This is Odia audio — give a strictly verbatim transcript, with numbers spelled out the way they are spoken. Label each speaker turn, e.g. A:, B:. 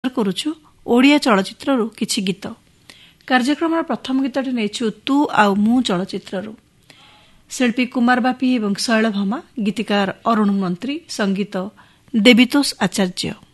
A: କରୁଛୁ ଓଡ଼ିଆ ଚଳଚ୍ଚିତ୍ରରୁ କିଛି ଗୀତ। କାର୍ଯ୍ୟକ୍ରମର ପ୍ରଥମ ଗୀତଟି ନେଇଛୁ ତୁ ଆଉ ମୁଁ ଚଳଚ୍ଚିତ୍ରରୁ। ଶିଳ୍ପୀ କୁମାର ବାପି ଏବଂ ଶୈଳଭାମା, ଗୀତିକାର ଅରୁଣ ମନ୍ତ୍ରୀ, ସଙ୍ଗୀତ ଦେବିତୋଷ ଆଚାର୍ଯ୍ୟ।